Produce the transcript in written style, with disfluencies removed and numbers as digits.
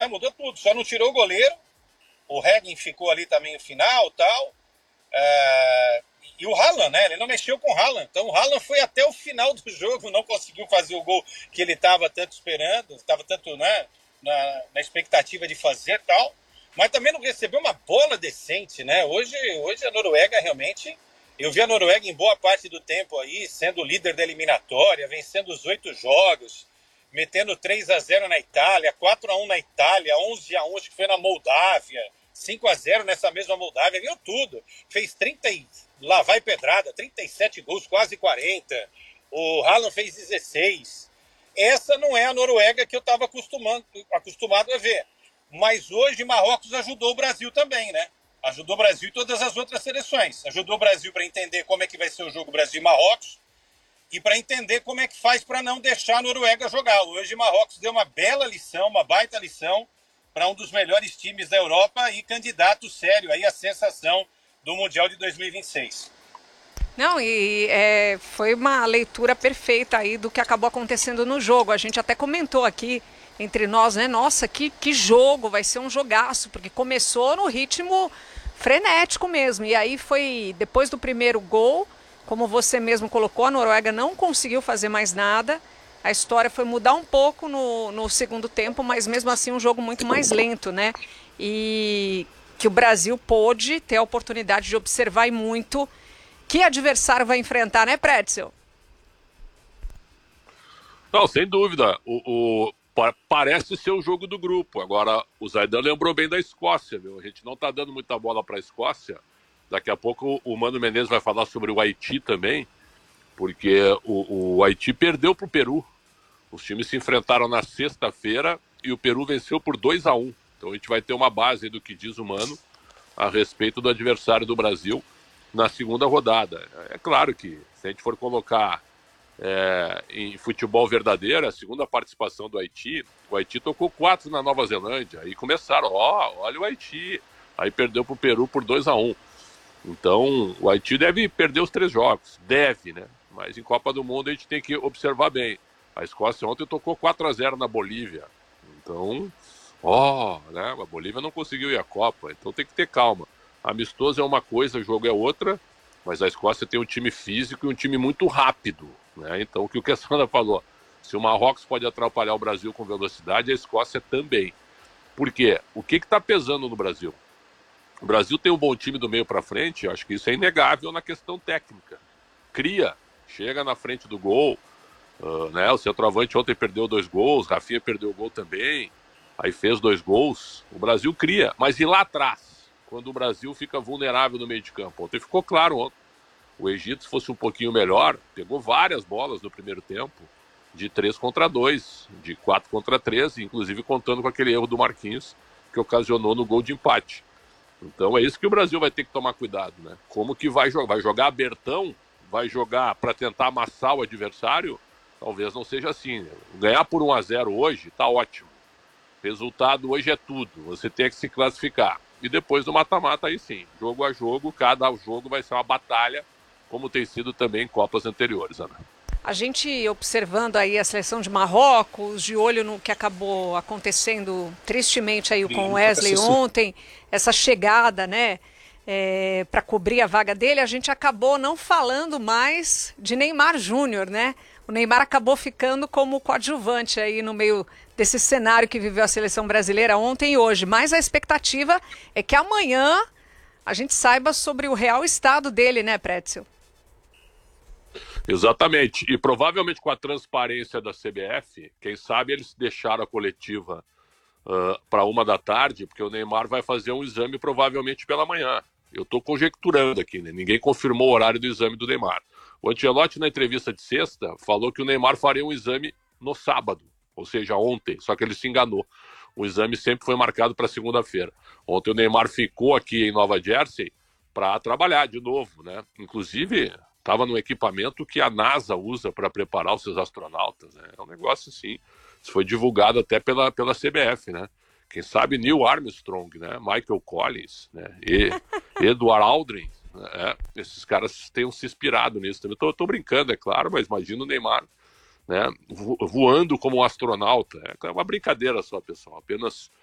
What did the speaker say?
Mudou tudo. Só não tirou o goleiro. O Heggen ficou ali também no final, tal. E o Haaland, né? Ele não mexeu com o Haaland. Então o Haaland foi até o final do jogo, não conseguiu fazer o gol que ele estava tanto esperando, estava tanto, né, na expectativa de fazer, tal. Mas também não recebeu uma bola decente, né? Hoje a Noruega realmente... Eu vi a Noruega em boa parte do tempo aí, sendo o líder da eliminatória, vencendo os 8 jogos, metendo 3-0 na Itália, 4-1 na Itália, 11-1 acho que foi na Moldávia, 5-0 nessa mesma Moldávia, ganhou tudo. Fez 30 e lá vai pedrada, 37 gols, quase 40. O Haaland fez 16. Essa não é a Noruega que eu estava acostumado a ver. Mas hoje Marrocos ajudou o Brasil também, né? Ajudou o Brasil e todas as outras seleções. Ajudou o Brasil para entender como é que vai ser o jogo Brasil e Marrocos e para entender como é que faz para não deixar a Noruega jogar. Hoje Marrocos deu uma bela lição, uma baita lição para um dos melhores times da Europa e candidato sério aí à sensação do Mundial de 2026. Não, foi uma leitura perfeita aí do que acabou acontecendo no jogo. A gente até comentou aqui entre nós, né? Nossa, que jogo, vai ser um jogaço, porque começou no ritmo frenético mesmo. E aí foi, depois do primeiro gol, como você mesmo colocou, a Noruega não conseguiu fazer mais nada. A história foi mudar um pouco no segundo tempo, mas mesmo assim um jogo muito mais lento, né? E que o Brasil pôde ter a oportunidade de observar e muito que adversário vai enfrentar, né, Pretzel? Não, sem dúvida. Parece ser o jogo do grupo. Agora, o Zaidan lembrou bem da Escócia, viu? A gente não tá dando muita bola para a Escócia. Daqui a pouco o Mano Menezes vai falar sobre o Haiti também, porque o Haiti perdeu pro Peru. Os times se enfrentaram na sexta-feira e o Peru venceu por 2-1. Então a gente vai ter uma base do que diz o Mano a respeito do adversário do Brasil na segunda rodada. É claro que se a gente for colocar em futebol verdadeiro, a segunda participação do Haiti, o Haiti tocou 4 na Nova Zelândia, aí começaram, olha o Haiti, aí perdeu pro Peru por 2-1. Então o Haiti deve perder os 3 jogos, deve, né? Mas em Copa do Mundo a gente tem que observar bem. A Escócia ontem tocou 4-0 na Bolívia, então, né? A Bolívia não conseguiu ir à Copa, então tem que ter calma. Amistoso é uma coisa, jogo é outra, mas a Escócia tem um time físico e um time muito rápido, né? Então, o que o Quesada falou, se o Marrocos pode atrapalhar o Brasil com velocidade, a Escócia também. Por quê? O que está pesando no Brasil? O Brasil tem um bom time do meio para frente, acho que isso é inegável na questão técnica. Cria, chega na frente do gol, né? O centroavante ontem perdeu 2 gols, Rafinha perdeu o gol também, aí fez 2 gols. O Brasil cria, mas e lá atrás? Quando o Brasil fica vulnerável no meio de campo. Ontem ficou claro ontem. O Egito, se fosse um pouquinho melhor, pegou várias bolas no primeiro tempo, de 3-2, de 4-3, inclusive contando com aquele erro do Marquinhos, que ocasionou no gol de empate. Então é isso que o Brasil vai ter que tomar cuidado, né? Como que vai jogar? Vai jogar abertão? Vai jogar para tentar amassar o adversário? Talvez não seja assim, né? Ganhar por 1-0 hoje, tá ótimo. Resultado hoje é tudo. Você tem que se classificar. E depois do mata-mata, aí sim, jogo a jogo, cada jogo vai ser uma batalha, como tem sido também em Copas anteriores, Ana. A gente observando aí a seleção de Marrocos, de olho no que acabou acontecendo tristemente aí com o Wesley ontem, essa chegada, né, para cobrir a vaga dele, a gente acabou não falando mais de Neymar Júnior, né? O Neymar acabou ficando como coadjuvante aí no meio desse cenário que viveu a seleção brasileira ontem e hoje. Mas a expectativa é que amanhã a gente saiba sobre o real estado dele, né, Pretzel? Exatamente. E provavelmente com a transparência da CBF, quem sabe eles deixaram a coletiva para 1 da tarde, porque o Neymar vai fazer um exame provavelmente pela manhã. Eu estou conjecturando aqui, né? Ninguém confirmou o horário do exame do Neymar. O Ancelotti, na entrevista de sexta, falou que o Neymar faria um exame no sábado, ou seja, ontem, só que ele se enganou. O exame sempre foi marcado para segunda-feira. Ontem o Neymar ficou aqui em Nova Jersey para trabalhar de novo, né? Inclusive, estava no equipamento que a NASA usa para preparar os seus astronautas, né? É um negócio assim. Isso foi divulgado até pela CBF, né? Quem sabe Neil Armstrong, né? Michael Collins, né? E Edward Aldrin, né? Esses caras tenham se inspirado nisso também. Eu tô brincando, é claro, mas imagina o Neymar, né? Voando como um astronauta. É uma brincadeira só, pessoal. Apenas